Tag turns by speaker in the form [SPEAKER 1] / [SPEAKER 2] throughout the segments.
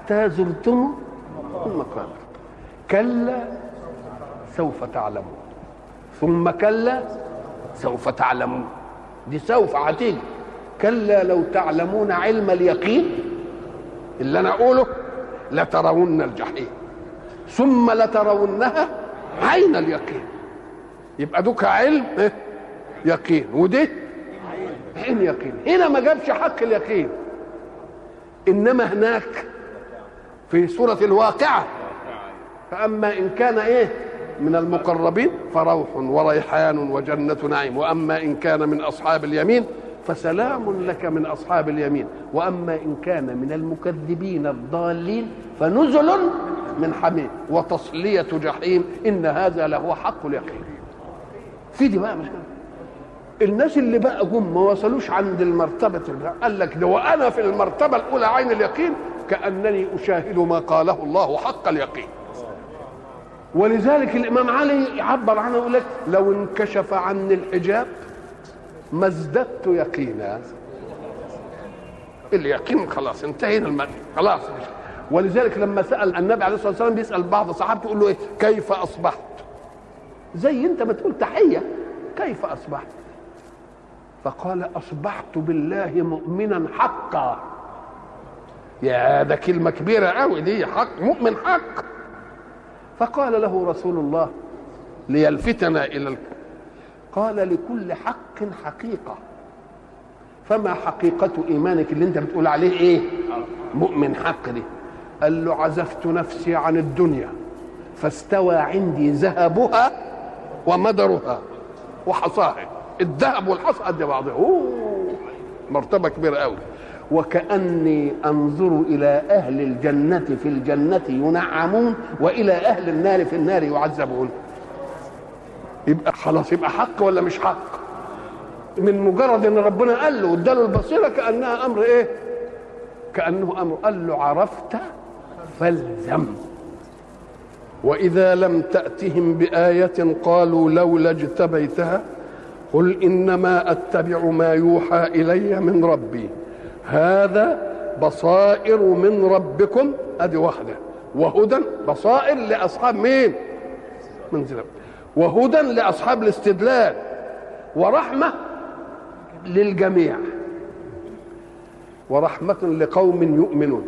[SPEAKER 1] حتى زرتم المقابر كلا سوف تعلمون ثم كلا سوف تعلمون. دي سوف هتيجي. كلا لو تعلمون علم اليقين اللي انا اقوله لترون الجحيم ثم لترونها عين اليقين. يبقى دوك علم يقين ودي عين يقين. هنا ما جابش حق اليقين، انما هناك في سورة الواقعة فأما إن كان من المقربين فروح وريحان وجنة نعيم، وأما إن كان من أصحاب اليمين فسلام لك من أصحاب اليمين، وأما إن كان من المكذبين الضالين فنزل من حميم وتصلية جحيم إن هذا لهو حق اليقين. في دي بقى مشكلة. الناس اللي بقى جم ما وصلوش عند المرتبة قال لك ده وأنا في المرتبة الأولى عين اليقين كأنني أشاهد ما قاله الله حق اليقين. ولذلك الإمام علي يعبر عنه يقول لك لو انكشف عني الحجاب ما ازددت يقينا. اليقين خلاص انتهينا المعنى خلاص. ولذلك لما سأل النبي عليه الصلاة والسلام بيسأل بعض صحابته يقول له كيف أصبحت؟ زي انت بتقول تحية كيف أصبحت؟ فقال أصبحت بالله مؤمنا حقا. يا ده كلمة كبيرة قوي دي، حق مؤمن حق. فقال له رسول الله ليلفتنا إلى قال لكل حق حقيقة. فما حقيقة إيمانك اللي انت بتقول عليه مؤمن حق دي؟ قال له عزفت نفسي عن الدنيا فاستوى عندي ذهبها ومدرها وحصاها. الذهب والحصى قد بعضها. مرتبة كبيرة قوي. وكأني أنظر إلى أهل الجنة في الجنة ينعمون وإلى أهل النار في النار يعذبون. يبقى خلاص يبقى حق ولا مش حق؟ من مجرد ان ربنا قال له واداله البصيره كانها امر كانه امر. قال له عرفت فالزم. واذا لم تاتهم بايه قالوا لولا اجتبيتها قل انما اتبع ما يوحى الي من ربي هذا بصائر من ربكم. ادي واحده. وهدى بصائر لاصحاب مين؟ منزل. وهدى لاصحاب الاستدلال ورحمه للجميع ورحمه لقوم يؤمنون.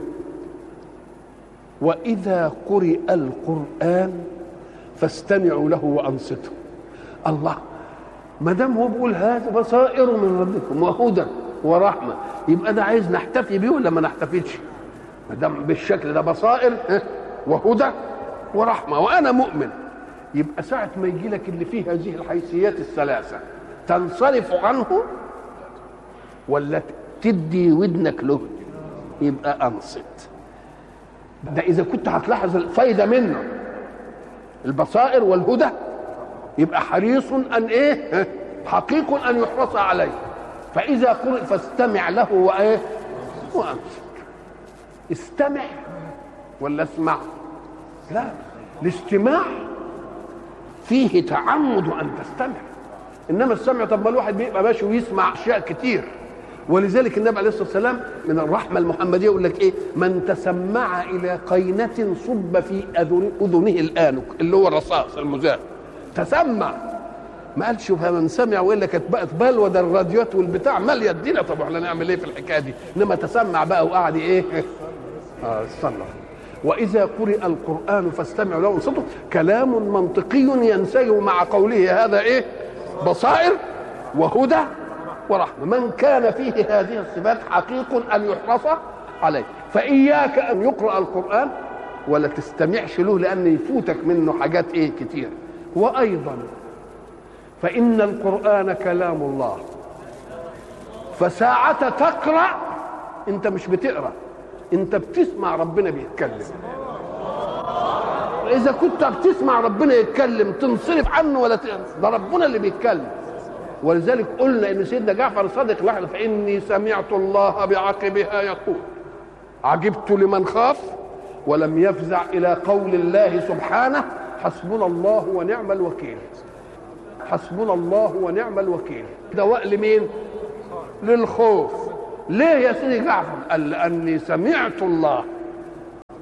[SPEAKER 1] واذا قرئ القران فاستمعوا له وانصتوا. الله، ما دام هو بيقول هذا بصائر من ربكم وهدى ورحمه، يبقى ده عايز نحتفي بيه ولا ما نحتفيش؟ ما دام بالشكل ده بصائر وهدى ورحمه وانا مؤمن، يبقى ساعه ما يجي لك اللي فيه هذه الحيثيات الثلاثه تنصرف عنه ولا تدي ودنك له؟ يبقى انصت. ده اذا كنت هتلاحظ الفايده منه البصائر والهدى يبقى حريص ان حقيق ان يحرص عليه. فاذا قرئ فاستمع له وانصت. استمع ولا اسمع؟ لا، الاستماع فيه تعمد ان تستمع. انما السمع طب ما الواحد بيبقى ماشي ويسمع اشياء كتير. ولذلك النبي عليه الصلاه والسلام من الرحمه المحمديه يقول لك من تسمع الى قينه صب في اذنه الانك اللي هو الرصاص المذاب. تسمع، ما قالش فمن سمع والا كانت بقت بلوى ده الراديوات والبتاع ماليه الدنيا. طب احنا نعمل ايه في الحكايه دي؟ انما تسمع بقى وقعد استنى. واذا قرئ القران فاستمعوا له وانصتوا. كلام منطقي ينسجم مع قوله هذا بصائر وهدى ورحمه. من كان فيه هذه الصفات حقيق ان يحرص عليه. فاياك ان يقرا القران ولا تستمعش له لان يفوتك منه حاجات كتير. وايضا فان القران كلام الله، فساعة تقرا انت مش بتقرا، انت بتسمع ربنا بيتكلم. اذا كنت بتسمع ربنا يتكلم تنصرف عنه ولا ده ربنا اللي بيتكلم. ولذلك قلنا ان سيدنا جعفر الصادق لوحده فاني سمعت الله بعقبها يقول عجبت لمن خاف ولم يفزع الى قول الله سبحانه حسبنا الله ونعم الوكيل. حسبنا الله ونعم الوكيل. دواء لمين؟ للخوف. ليه يا سيدي جعفر؟ قال لاني سمعت الله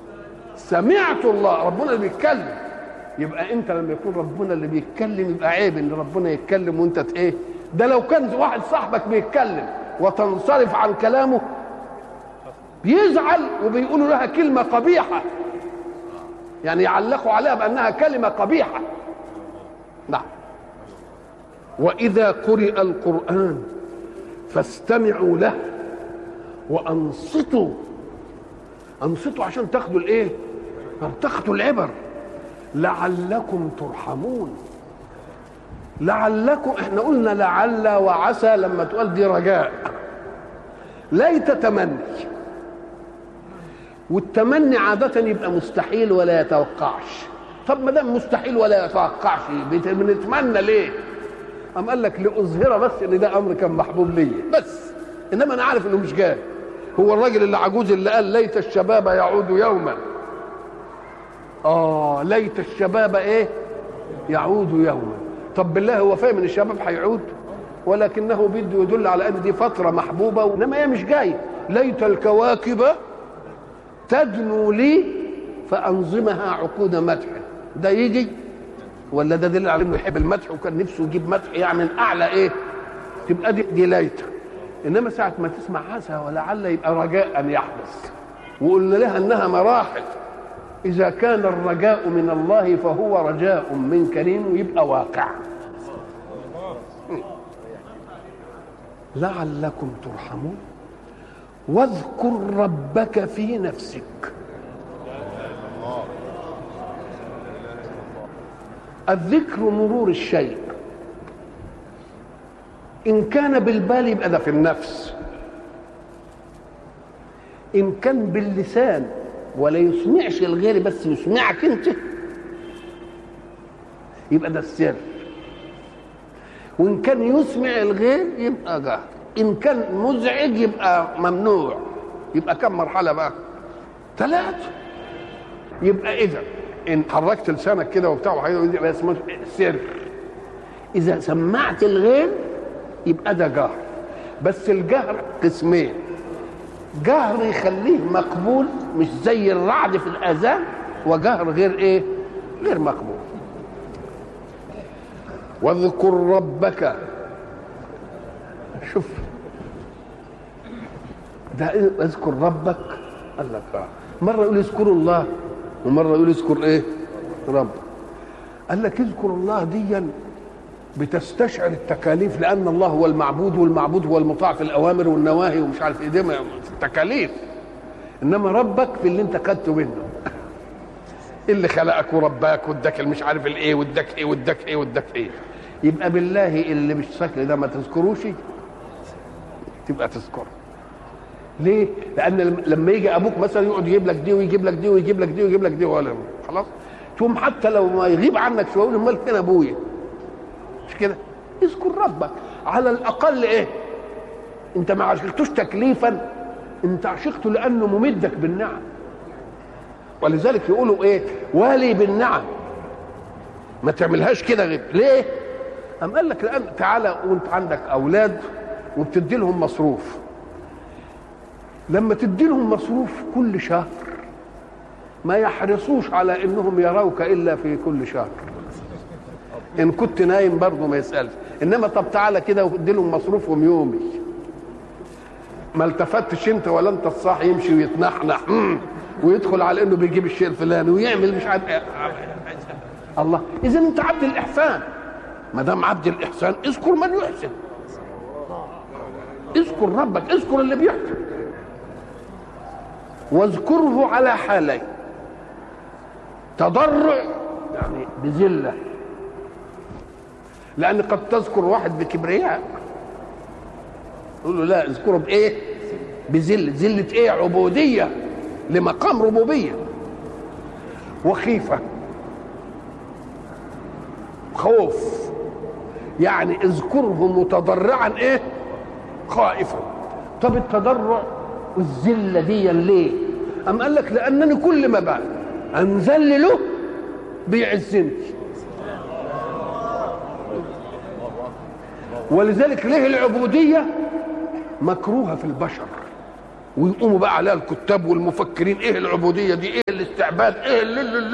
[SPEAKER 1] سمعت الله، ربنا اللي بيتكلم. يبقى انت لما يكون ربنا اللي بيتكلم يبقى عيب ان ربنا يتكلم وانت ايه؟ ده لو كان واحد صاحبك بيتكلم وتنصرف عن كلامه بيزعل وبيقولوا لها كلمة قبيحة، يعني يعلقوا عليها بأنها كلمة قبيحة. نعم. وإذا قرئ القرآن فاستمعوا له وأنصتوا. أنصتوا عشان تاخدوا الإيه؟ تاخدوا العبر. لعلكم ترحمون. لعلكم، احنا قلنا لعل وعسى لما تقول دي رجاء، ليت تمني، والتمني عادة يبقى مستحيل ولا يتوقعش. طب ما دام مستحيل ولا يتوقعش بنتمنى ليه؟ قام قال لك لأظهر بس ان ده امر كان محبوب لي بس، انما انا عارف انه مش جاي. هو الراجل اللي عجوز اللي قال ليت الشباب يعود يوما. ليت الشباب ايه؟ يعود يوما. طب بالله هو فاهم ان الشباب هيعود؟ ولكنه بده يدل على ان دي فتره محبوبه، انما هي مش جايه. ليت الكواكب تدنو لي فانظمها عقود مدح. ده يجي ولا ده دليل على انه يحب المدح وكان نفسه يجيب مدح يعني من اعلى ايه؟ تبقى دي ليت. انما ساعه ما تسمع عسى ولعل يبقى رجاء ان يحدث. وقلنا لها انها مراحل. اذا كان الرجاء من الله فهو رجاء من كريم ويبقى واقع. لعلكم ترحمون. واذكر ربك في نفسك. الذكر مرور الشيء، إن كان بالبال يبقى ده في النفس، إن كان باللسان ولا يسمعش الغير بس يسمعك أنت يبقى ده السر، وإن كان يسمع الغير يبقى جهر، إن كان مزعج يبقى ممنوع. يبقى كم مرحلة بقى؟ 3. يبقى إذا إن حركت لسانك كده وبتاع يبقى اسمه سر. إذا سمعت الغير يبقى ده جهر. بس الجهر قسمين: جهر يخليه مقبول مش زي الرعد في الآذان، وجهر غير إيه؟ غير مقبول. واذكر ربك. شوف ده إيه؟ اذكر ربك. قال لك مرة يقول اذكروا الله ومرة يقول اذكر ايه؟ رب. قال لك اذكر الله ديا بتستشعر التكاليف، لأن الله هو المعبود والمعبود هو المطاع في الأوامر والنواهي ومش عارف ايه، دي التكاليف. إنما ربك في اللي أنت خدته منه، اللي خلقك ورباك واداك مش عارف الايه واداك ايه واداك ايه واداك ايه. يبقى بالله اللي مش شكل ده ما تذكروش، تبقى تذكره. ليه؟ لأن لما يجي أبوك مثلا يقعد يجيب لك دي ويجيب لك دي ويجيب لك دي ويجيب لك دي ولا خلاص تقوم حتى لو ما يغيب عنك شويه يقول امال فين ابويا؟ مش كده؟ اذكر ربك على الأقل. إيه؟ أنت ما عشقتوش تكليفا، أنت عشقته لأنه ممدك بالنعم. ولذلك يقولوا ايه؟ والي بالنعم، ما تعملهاش كده غير ليه؟ قام قال لك لان تعالى وانت عندك اولاد وبتدي لهم مصروف، لما تدي لهم مصروف كل شهر ما يحرصوش على انهم يروك الا في كل شهر. ان كنت نايم برضه ما يسالش، انما طب تعالى كده وادي لهم مصروفهم يومي، ما التفتش انت ولا انت الصاحي يمشي ويتنحنح ويدخل على انه بيجيب الشيء الفلاني ويعمل مش عارف الله. اذا انت عبد الاحسان، ما دام عبد الاحسان اذكر من يحسن، اذكر ربك، اذكر اللي بيحسن. واذكره على حالين: تضرع يعني بذله، لان قد تذكر واحد بكبرياء تقول له لا اذكره بايه؟ بذله. ذله ايه؟ عبوديه لمقام ربوبيه. وخيفه، خوف، يعني اذكره متضرعا ايه؟ خائفا. طب التضرع والذله دي ليه؟ أم قال لك لانني كل ما بقى انزل له بيعزني. ولذلك ليه العبوديه مكروهه في البشر؟ ويقوموا بقى عليها الكتاب والمفكرين، ايه العبوديه دي، ايه الاستعباد، ايه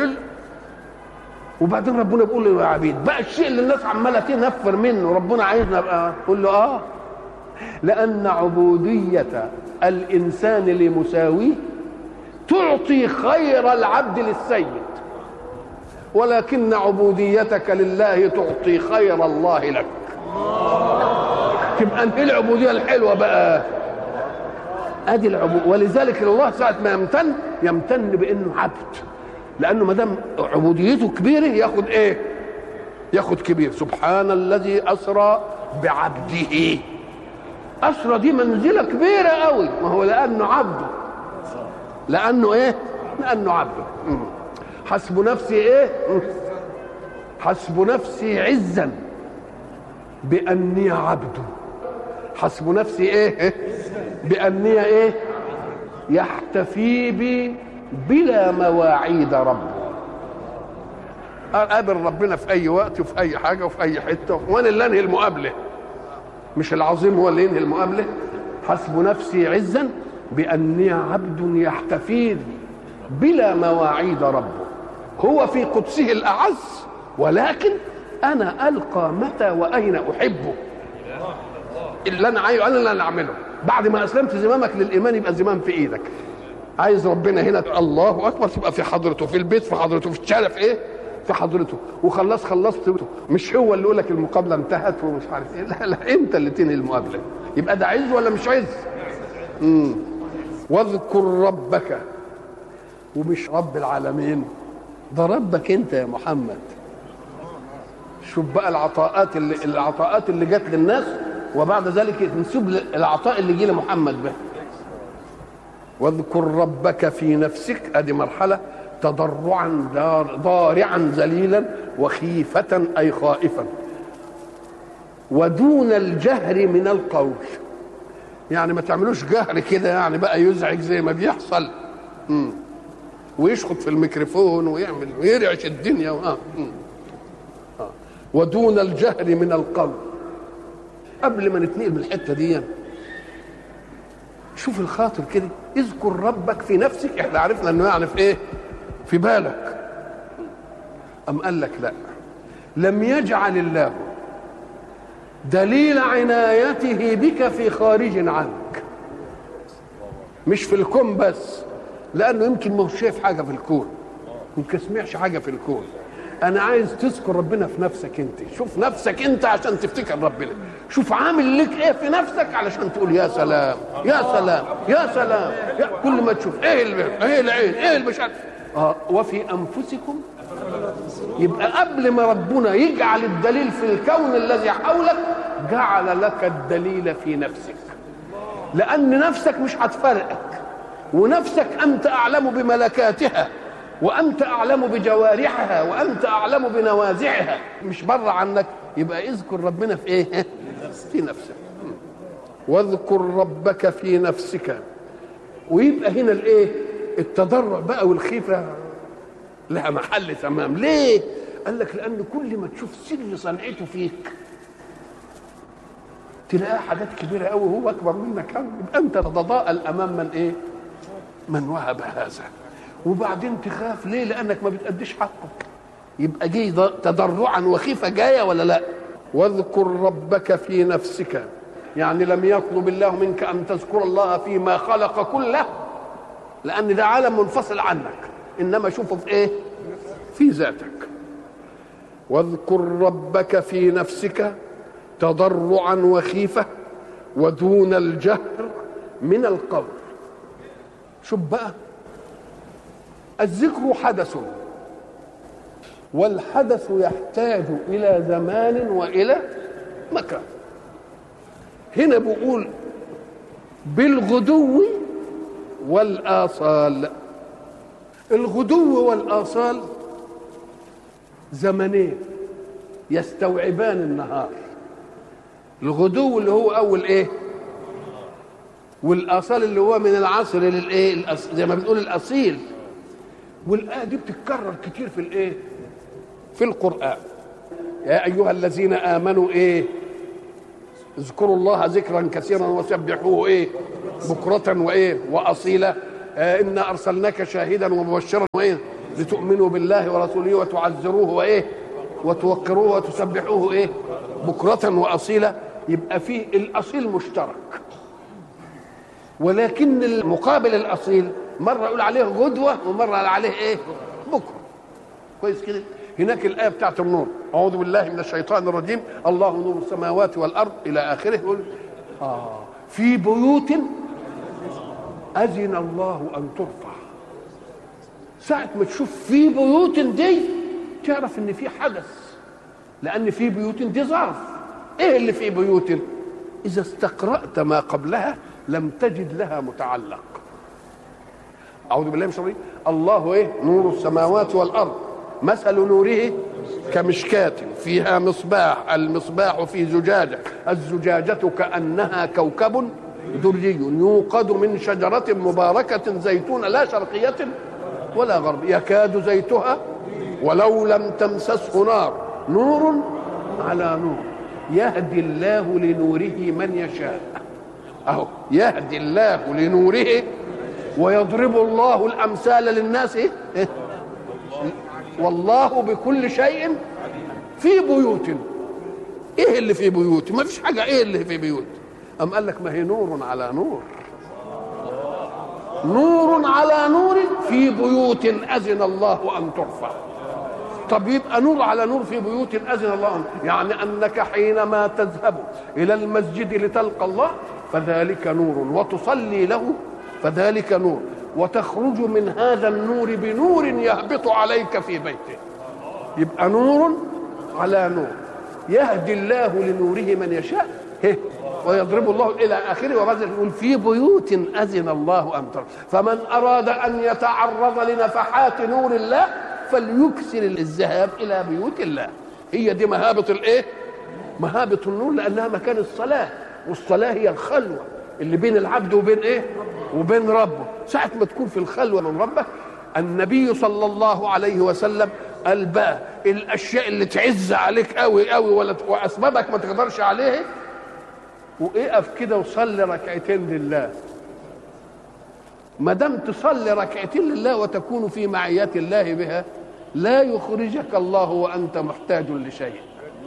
[SPEAKER 1] وبعدين ربنا بيقول له يا عبيد بقى الشيء اللي الناس عماله تنفر منه ربنا عايزنا بقى، قول له لان عبوديه الانسان لمساويه تعطي خير العبد للسيد، ولكن عبوديتك لله تعطي خير الله لك. تبقى انت العبوديه الحلوه بقى، ادي العبوديه. ولذلك الله ساعه ما يمتن بانه عبد، لانه ما دام عبوديته كبيره ياخد ايه؟ ياخد كبير. سبحان الذي اسرى بعبده. اسرى دي منزله كبيره قوي، ما هو لانه عبده، لانه ايه؟ لانه عبده. حسب نفسي ايه؟ حسب نفسي عزا باني عبده. حسب نفسي ايه؟ باني ايه؟ يحتفي بي بلا مواعيد ربه. اقابل ربنا في اي وقت وفي اي حاجه وفي اي حته، وانا اللي انهي المقابله، مش العظيم هو اللي ينهي المقابله. حسب نفسي عزا باني عبد يحتفي بلا مواعيد ربه. هو في قدسه الاعز، ولكن انا القى متى واين احبه. اللي انا عايزه انا اللي اعمله. بعد ما اسلمت زمامك للايمان يبقى زمام في ايدك. عايز ربنا هنا الله اكبر تبقى في حضرته، في البيت في حضرته، في الشارع في ايه؟ في حضرته. خلصت مش هو اللي يقول لك المقابله انتهت ومش عارف ايه، لا انت اللي تنهي المقابله. يبقى ده عز ولا مش عز؟ واذكر ربك، ومش رب العالمين، ده ربك انت يا محمد. شوف بقى العطاءات اللي جت للناس، وبعد ذلك نسيب العطاء اللي جه لمحمد به. واذكر ربك في نفسك، ادي مرحله تضرعا ضارعا ذليلا وخيفة اي خائفا، ودون الجهر من القول. يعني ما تعملوش جهر كده يعني بقى يزعج زي ما بيحصل ويشخط في الميكروفون ويعمل ويرعش الدنيا ودون الجهر من القول. قبل ما نتنقل من الحته دي شوف الخاطر كده، اذكر ربك في نفسك. احنا عرفنا انه يعني في ايه؟ في بالك. ام قال لك لا، لم يجعل الله دليل عنايته بك في خارج عنك، مش في الكون بس، لانه يمكن ما هو شايف حاجه في الكون، يمكن سمعش حاجه في الكون. انا عايز تذكر ربنا في نفسك انت. شوف نفسك انت عشان تفتكر ربنا. شوف عامل لك ايه في نفسك علشان تقول يا سلام يا سلام يا سلام. كل ما تشوف ايه العين ايه المشاعر. وفي انفسكم. يبقى قبل ما ربنا يجعل الدليل في الكون الذي حولك جعل لك الدليل في نفسك، لان نفسك مش هتفرقك، ونفسك انت اعلم بملكاتها، وانت اعلم بجوارحها، وانت اعلم بنوازعها، مش بره عنك. يبقى اذكر ربنا في ايه؟ في نفسك. واذكر ربك في نفسك. ويبقى هنا الايه؟ التضرع بقى والخيفه لها محل تمام. ليه؟ قال لك لان كل ما تشوف سر صنعته فيك تلاقيها حاجات كبيره قوي وهو اكبر منك قوي، يبقى انت تتضاءل امام من ايه؟ من وهب هذا. وبعدين تخاف ليه؟ لانك ما بتأديش حقك. يبقى جاي تضرعا وخيفه جايه ولا لا؟ واذكر ربك في نفسك، يعني لم يطلب الله منك ان تذكر الله فيما خلق كله، لان ده عالم منفصل عنك، انما شوفه في ايه؟ في ذاتك. واذكر ربك في نفسك تضرعا وخيفه ودون الجهر من القول. شوف بقى، الذكر حدث، والحدث يحتاج إلى زمان وإلى مكان. هنا بقول بالغدو والآصال. الغدو والآصال زمنين يستوعبان النهار. الغدو اللي هو أول إيه؟ والآصال اللي هو من العصر للإيه؟ زي ما بنقول الأصيل. والآية دي بتتكرر كتير في الإيه؟ في القرآن. يا أيها الذين آمنوا إيه؟ اذكروا الله ذكرا كثيرا وسبحوه إيه؟ بكرة وايه واصيلا. انا ارسلناك شاهدا ومبشرا وايه لتؤمنوا بالله ورسوله وتعزروه وايه وتوقروه وتسبحوه ايه بكرة واصيلا. يبقى فيه الاصيل مشترك، ولكن المقابل الاصيل مره يقول عليه غدوه ومره عليه ايه بكره. كويس كده. هناك الايه بتاعت النور، اعوذ بالله من الشيطان الرجيم، الله نور السماوات والارض الى اخره. يقول في بيوت اذن الله ان ترفع. ساعه ما تشوف في بيوت دي تعرف ان في حدث، لان في بيوت دي ظرف. ايه اللي في بيوت؟ اذا استقرأت ما قبلها لم تجد لها متعلق. اعوذ بالله من الشيطان. الله ايه نور السماوات والارض، مثل نوره كمشكاة فيها مصباح، المصباح في زجاجة، الزجاجة كأنها كوكب دري يوقد من شجرة مباركة زيتونة لا شرقية ولا غرب يكاد زيتها ولو لم تمسسه نار نور على نور يهدي الله لنوره من يشاء. اهو يهدي الله لنوره ويضرب الله الامثال للناس. إيه؟ والله بكل شيء في بيوت. ايه اللي في بيوت؟ ما فيش حاجه. ايه اللي في بيوت؟ ام قال لك ما هي نور على نور، نور على نور في بيوت اذن الله ان ترفع. طب يبقى نور على نور في بيوت اذن الله أن، يعني انك حينما تذهب الى المسجد لتلقى الله فذلك نور، وتصلي له فذلك نور، وتخرج من هذا النور بنور يهبط عليك في بيته. يبقى نور على نور يهدي الله لنوره من يشاء ويضرب الله الى اخره. وبعد يقول في بيوت اذن الله ان ترفع. فمن اراد ان يتعرض لنفحات نور الله فليكثر الذهاب الى بيوت الله. هي دي مهابه الايه؟ مهابه النور، لانها مكان الصلاه، والصلاه هي الخلوه اللي بين العبد وبين ايه؟ وبين ربه. ساعه ما تكون في الخلوه من ربك، النبي صلى الله عليه وسلم قال بقى الاشياء اللي تعز عليك قوي قوي واسبابك ما تقدرش عليه، واقف كده وصلي ركعتين لله. ما دام تصلي ركعتين لله وتكون في معية الله بها لا يخرجك الله وانت محتاج لشيء.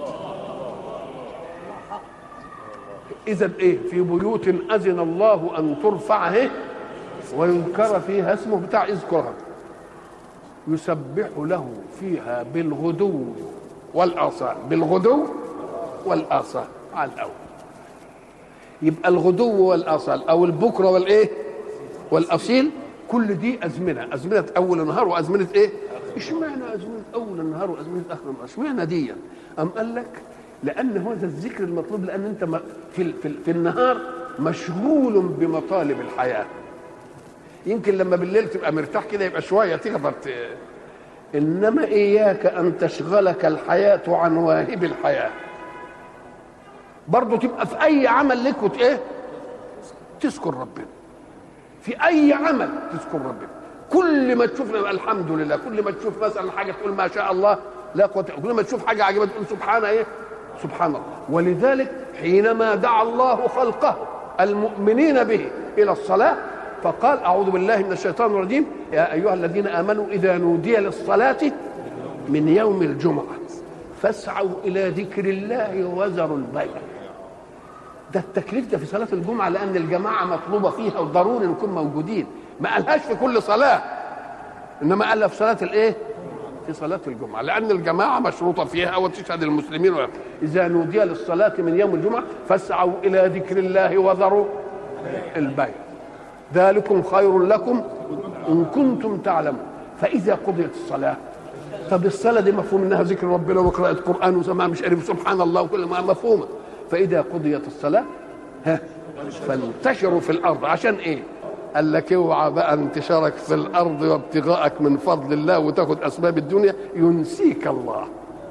[SPEAKER 1] اذا ايه؟ في بيوت اذن الله ان ترفع ويذكر فيها اسمه بتاع اذكرها يسبح له فيها بالغدو والاصال. بالغدو والاصال على الاول. يبقى الغدو والاصال او البكره والايه والاصيل كل دي ازمنه اول النهار وازمنه ايه؟ اشمعنى ازمنه اول النهار وازمنه اخر النهار؟ اشمعنى دي؟ ام قال لك لان هو ده الذكر المطلوب، لان انت في النهار مشغول بمطالب الحياه. يمكن لما بالليل تبقى مرتاح كده يبقى شويه تقدر انما اياك ان تشغلك الحياه عن واهب الحياه. برضه تبقى في اي عمل لك ايه؟ تذكر ربنا. في اي عمل تذكر ربنا. كل ما تشوف الحمد لله، كل ما تشوف مثلا حاجه تقول ما شاء الله لا قوه، كل ما تشوف حاجه عجيبه تقول سبحان ايه؟ سبحان الله. ولذلك حينما دعا الله خلقه المؤمنين به الى الصلاه فقال اعوذ بالله من الشيطان الرجيم يا ايها الذين امنوا اذا نودي للصلاه من يوم الجمعه فاسعوا الى ذكر الله وذروا البيع. ده التكليف ده في صلاه الجمعه، لان الجماعه مطلوبه فيها وضروري نكون موجودين. ما قالهاش في كل صلاه، انما قالها في صلاه الايه؟ في صلاه الجمعه، لان الجماعه مشروطه فيها وتشهد المسلمين. اذا نودي للصلاه من يوم الجمعه فاسعوا الى ذكر الله وذروا البيع ذلكم خير لكم ان كنتم تعلمون. فاذا قضيت الصلاه، طب الصلاه دي مفهوم انها ذكر ربنا وقراءه قران وسماع مش عارف سبحان الله وكل ما مفهومه. فاذا قضيت الصلاه فانتشروا في الارض. عشان ايه؟ قال لك اوعى بقى انتشارك في الارض وابتغائك من فضل الله وتاخد اسباب الدنيا ينسيك الله.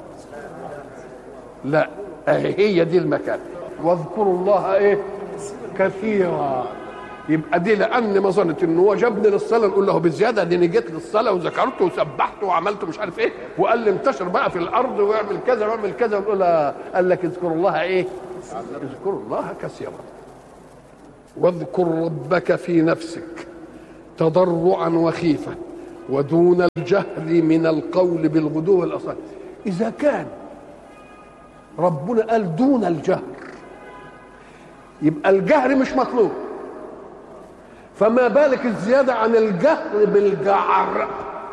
[SPEAKER 1] لا، هي دي المكان. واذكروا الله ايه؟ كثيرا. يبقى دي لان ما ظنت ان هو جابني للصلاه نقول له بزياده، دي جيت للصلاه وذكرته وسبحته وعملته مش عارف ايه، وقال لي انتشر بقى في الارض واعمل كذا واعمل كذا. ونقول قال لك اذكروا الله ايه؟ اذكروا الله كثيرا. واذكر ربك في نفسك تضرعا وخيفة ودون الجهر من القول بالغدو والأصال. إذا كان ربنا قال دون الجهر يبقى الجهر مش مطلوب، فما بالك الزيادة عن الجهر بالجعر.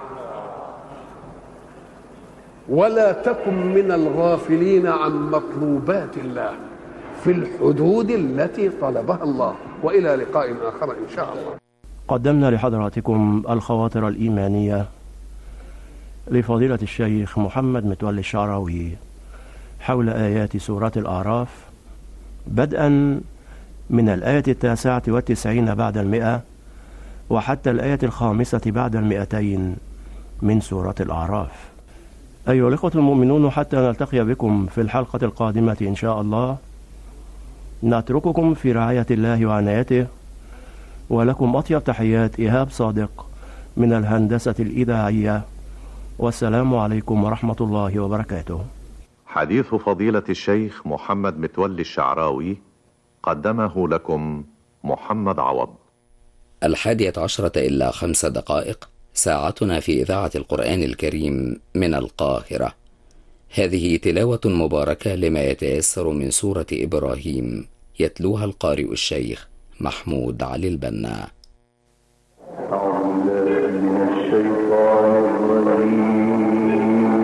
[SPEAKER 1] ولا تكن من الغافلين عن مطلوبات الله في الحدود التي طلبها الله. وإلى لقاء آخر إن شاء الله.
[SPEAKER 2] قدمنا لحضراتكم الخواطر الإيمانية لفضيلة الشيخ محمد متولي الشعراوي حول آيات سورة الأعراف، بدءا من الآية 99 بعد 100 وحتى الآية 5 بعد 200 من سورة الأعراف. أيها الإخوة المؤمنون، حتى نلتقي بكم في الحلقة القادمة إن شاء الله، نترككم في رعاية الله وعنايته، ولكم أطيب تحيات إيهاب صادق من الهندسة الإذاعية، والسلام عليكم ورحمة الله وبركاته.
[SPEAKER 3] حديث فضيلة الشيخ محمد متولي الشعراوي قدمه لكم محمد عوض.
[SPEAKER 4] 11:50 إلا 5 دقائق، ساعتنا في إذاعة القرآن الكريم من القاهرة. هذه تلاوة مباركة لما يتيسر من سورة إبراهيم، يتلوها القارئ الشيخ محمود علي البنا.
[SPEAKER 5] أعوذ بالله من الشيطان الرجيم.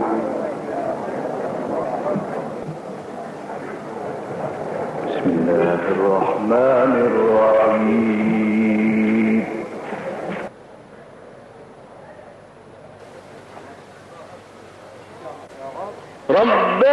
[SPEAKER 5] بسم الله الرحمن الرحيم.